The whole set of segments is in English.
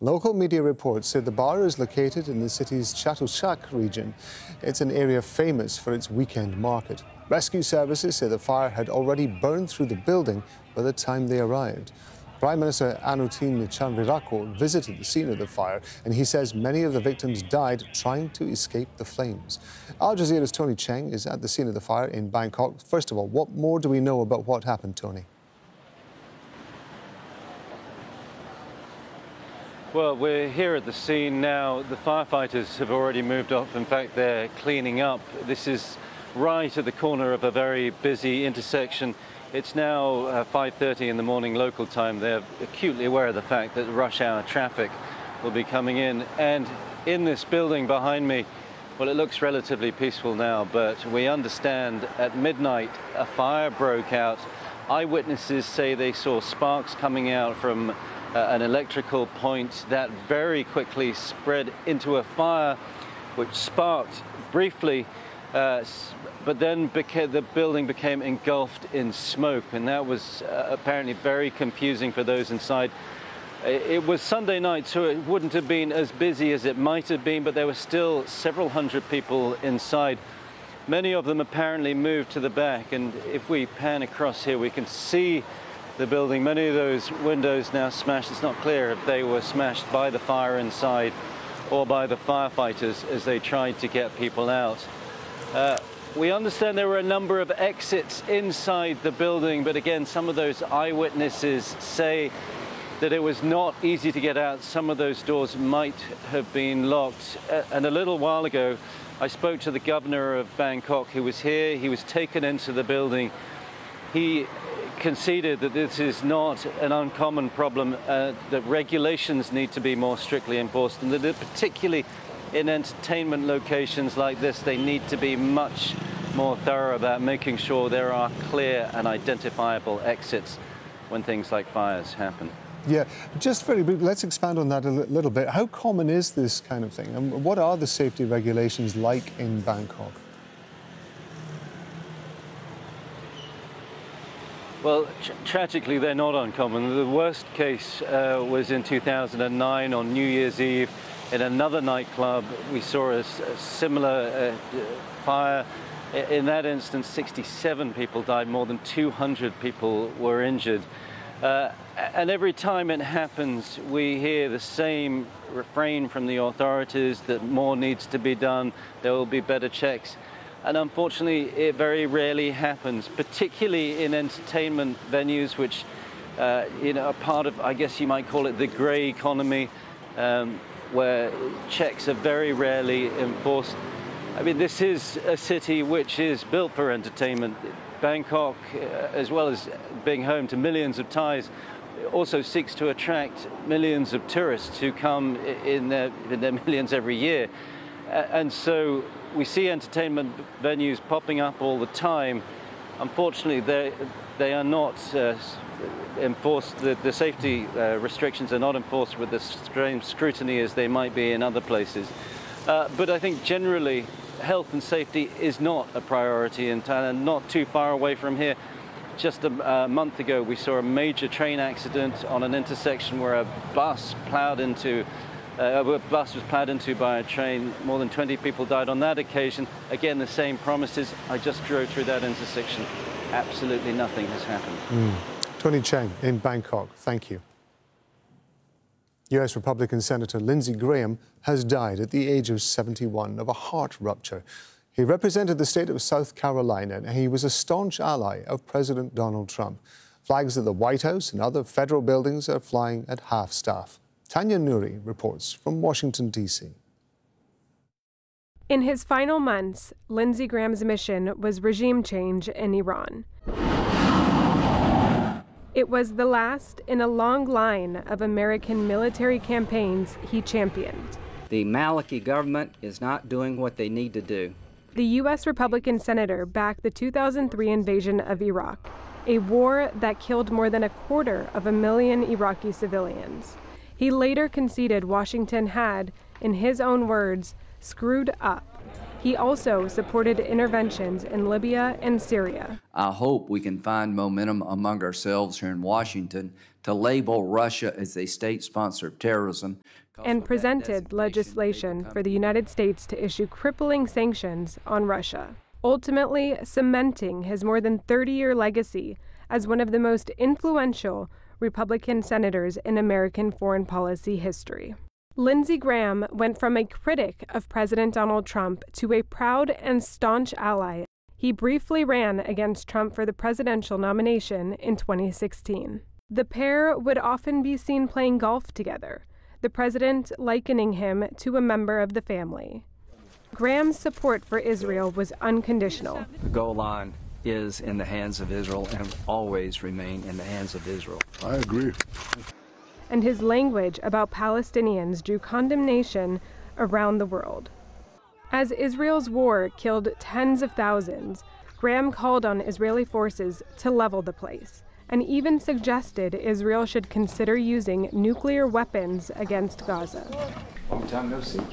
Local media reports say the bar is located in the city's Chatuchak region. It's an area famous for its weekend market. Rescue services say the fire had already burned through the building by the time they arrived. Prime Minister Anutin Chanvirakul visited the scene of the fire, and he says many of the victims died trying to escape the flames. Al Jazeera's Tony Cheng is at the scene of the fire in Bangkok. First of all, what more do we know about what happened, Tony? Well, we're here at the scene now. The firefighters have already moved off. In fact, they're cleaning up. This is right at the corner of a very busy intersection. It's now 5:30 in the morning local time. They're acutely aware of the fact that rush hour traffic will be coming in. And in this building behind me, well, it looks relatively peaceful now, but we understand at midnight a fire broke out. Eyewitnesses say they saw sparks coming out from an electrical point that very quickly spread into a fire, which sparked briefly, but then the building became engulfed in smoke, and that was apparently very confusing for those inside. It was Sunday night, so it wouldn't have been as busy as it might have been, but there were still several hundred people inside. Many of them apparently moved to the back, and if we pan across here, we can see the building. Many of those windows now smashed. It's not clear if they were smashed by the fire inside or by the firefighters as they tried to get people out. We understand there were a number of exits inside the building, but again, some of those eyewitnesses say that it was not easy to get out. Some of those doors might have been locked. And a little while ago, I spoke to the governor of Bangkok, who was here. He was taken into the building. He conceded that this is not an uncommon problem, that regulations need to be more strictly enforced, and that particularly in entertainment locations like this, they need to be much more thorough about making sure there are clear and identifiable exits when things like fires happen. Yeah, just very briefly, let's expand on that a little bit. How common is this kind of thing, and what are the safety regulations like in Bangkok? Well, tragically, they're not uncommon. The worst case was in 2009 on New Year's Eve in another nightclub. We saw a similar fire. In that instance, 67 people died, more than 200 people were injured. And every time it happens, we hear the same refrain from the authorities that more needs to be done, there will be better checks. And unfortunately, it very rarely happens, particularly in entertainment venues, which are part of, I guess you might call it, the grey economy, where checks are very rarely enforced. I mean, this is a city which is built for entertainment. Bangkok, as well as being home to millions of Thais, also seeks to attract millions of tourists who come in their millions every year. And so we see entertainment venues popping up all the time. Unfortunately, they are not enforced. The safety restrictions are not enforced with the same scrutiny as they might be in other places. But I think generally, health and safety is not a priority in Thailand, not too far away from here. Just a month ago, we saw a major train accident on an intersection where a bus was plowed into by a train. More than 20 people died on that occasion. Again, the same promises. I just drove through that intersection. Absolutely nothing has happened. Tony Cheng in Bangkok, thank you. US Republican Senator Lindsey Graham has died at the age of 71 of a heart rupture. He represented the state of South Carolina, and he was a staunch ally of President Donald Trump. Flags of the White House and other federal buildings are flying at half-staff. Tanya Nuri reports from Washington, D.C. In his final months, Lindsey Graham's mission was regime change in Iran. It was the last in a long line of American military campaigns he championed. The Maliki government is not doing what they need to do. The U.S. Republican senator backed the 2003 invasion of Iraq, a war that killed more than 250,000 Iraqi civilians. He later conceded Washington had, in his own words, screwed up. He also supported interventions in Libya and Syria. I hope we can find momentum among ourselves here in Washington to label Russia as a state sponsor of terrorism. And presented legislation for the United States to issue crippling sanctions on Russia, ultimately cementing his more than 30-year legacy as one of the most influential Republican senators in American foreign policy history. Lindsey Graham went from a critic of President Donald Trump to a proud and staunch ally. He briefly ran against Trump for the presidential nomination in 2016. The pair would often be seen playing golf together, the president likening him to a member of the family. Graham's support for Israel was unconditional. The goal line is in the hands of Israel and will always remain in the hands of Israel. I agree. And his language about Palestinians drew condemnation around the world. As Israel's war killed tens of thousands, Graham called on Israeli forces to level the place, and even suggested Israel should consider using nuclear weapons against Gaza. Long time no see.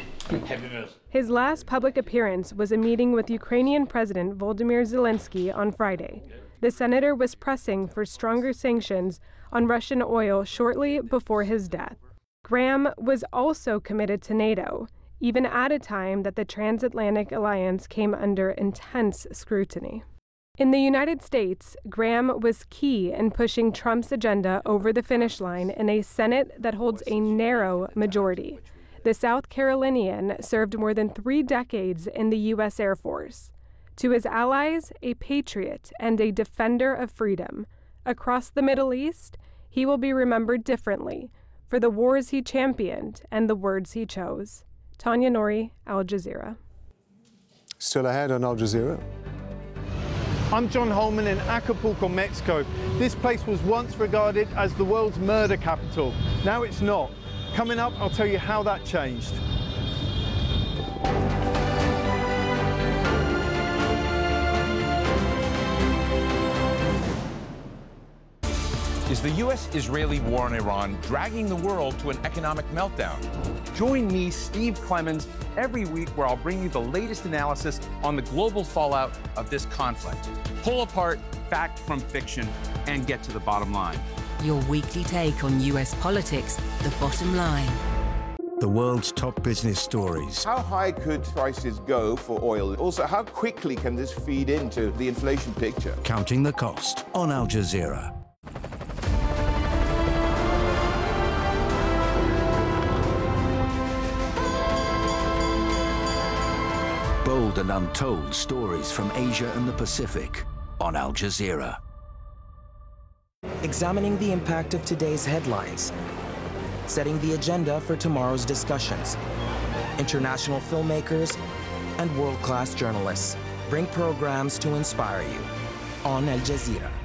His last public appearance was a meeting with Ukrainian President Volodymyr Zelensky on Friday. The senator was pressing for stronger sanctions on Russian oil shortly before his death. Graham was also committed to NATO, even at a time that the transatlantic alliance came under intense scrutiny. In the United States, Graham was key in pushing Trump's agenda over the finish line in a Senate that holds a narrow majority. The South Carolinian served more than 3 decades in the U.S. Air Force. To his allies, a patriot and a defender of freedom. Across the Middle East, he will be remembered differently for the wars he championed and the words he chose. Tanya Nori, Al Jazeera. Still ahead on Al Jazeera. I'm John Holman in Acapulco, Mexico. This place was once regarded as the world's murder capital. Now it's not. Coming up, I'll tell you how that changed. Is the U.S.-Israeli war in Iran dragging the world to an economic meltdown? Join me, Steve Clemons, every week where I'll bring you the latest analysis on the global fallout of this conflict. Pull apart fact from fiction and get to the bottom line. Your weekly take on U.S. politics, The Bottom Line. The world's top business stories. How high could prices go for oil? Also, how quickly can this feed into the inflation picture? Counting the cost on Al Jazeera. Bold and untold stories from Asia and the Pacific on Al Jazeera. Examining the impact of today's headlines, setting the agenda for tomorrow's discussions. International filmmakers and world-class journalists bring programs to inspire you on Al Jazeera.